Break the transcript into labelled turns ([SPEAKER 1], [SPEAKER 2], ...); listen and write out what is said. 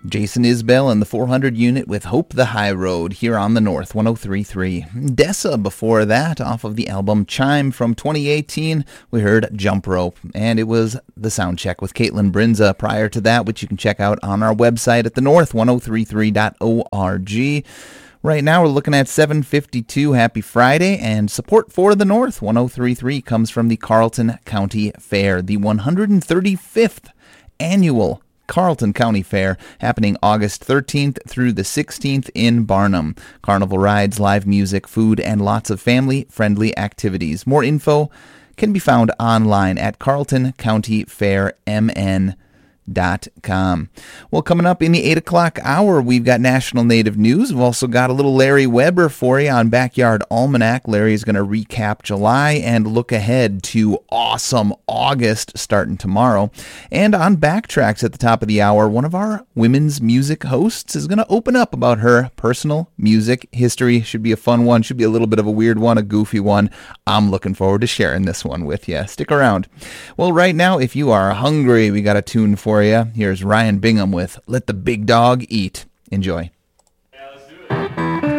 [SPEAKER 1] Jason Isbell and the 400 unit with Hope the High Road here on the North 103.3. Dessa before that, off of the album Chime from 2018, we heard Jump Rope, and it was the sound check with Caitlin Brinza prior to that, which you can check out on our website at thenorth1033.org. Right now we're looking at 7:52. Happy Friday, and support for the North 103.3 comes from the Carleton County Fair, the 135th annual Carleton County Fair, happening August 13th through the 16th in Barnum. Carnival rides, live music, food, and lots of family-friendly activities. More info can be found online at carletoncountyfairmn.com. Well, coming up in the 8 o'clock hour, we've got National Native News. We've also got a little Larry Weber for you on Backyard Almanac. Larry is going to recap July and look ahead to awesome August starting tomorrow. And on Backtracks at the top of the hour, one of our women's music hosts is going to open up about her personal music history. Should be a fun one. Should be a little bit of a weird one, a goofy one. I'm looking forward to sharing this one with you. Stick around. Well, right now, if you are hungry, we got a tune for you. Here's Ryan Bingham with Let the Big Dog Eat. Enjoy.